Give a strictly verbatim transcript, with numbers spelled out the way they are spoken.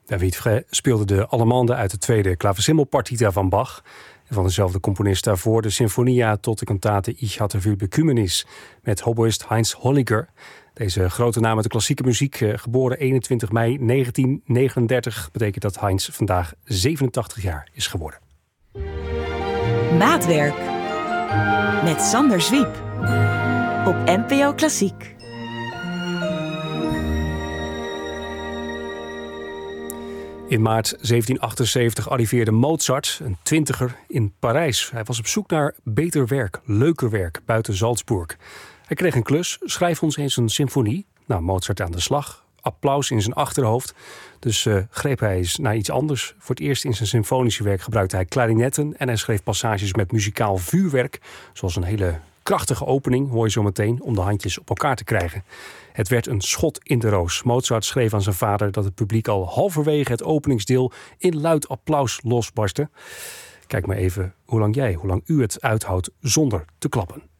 David Frey speelde de Allemande uit de tweede klaversymbolpartita van Bach. En van dezelfde componist daarvoor de Sinfonia tot de kantate Ich hatte viel Bekümmernis met hoboïst Heinz Holliger. Deze grote naam uit de klassieke muziek, geboren eenentwintig mei negentien negenendertig... betekent dat Heinz vandaag zevenentachtig jaar is geworden. Maatwerk met Sander Zwiep op N P O Klassiek. In maart zeventien achtenzeventig arriveerde Mozart, een twintiger, in Parijs. Hij was op zoek naar beter werk, leuker werk buiten Salzburg. Hij kreeg een klus, schrijf ons eens een symfonie. Nou, Mozart aan de slag, applaus in zijn achterhoofd. Dus uh, greep hij eens naar iets anders. Voor het eerst in zijn symfonische werk gebruikte hij klarinetten en hij schreef passages met muzikaal vuurwerk, zoals een hele krachtige opening, hoor je zo meteen, om de handjes op elkaar te krijgen. Het werd een schot in de roos. Mozart schreef aan zijn vader dat het publiek al halverwege het openingsdeel in luid applaus losbarstte. Kijk maar even hoe lang jij, hoe lang u het uithoudt zonder te klappen.